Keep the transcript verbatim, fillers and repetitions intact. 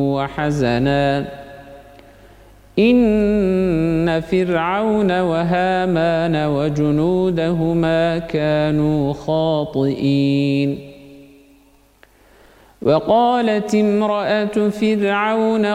وحزنا إن فرعون وهامان وجنودهما كانوا خاطئين. وقالت امرأة فرعون